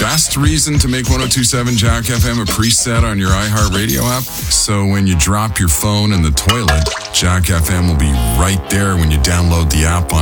best reason to make 102.7 Jack FM a preset on your iHeartRadio app. So when you drop your phone in the toilet, Jack FM will be right there when you download the app on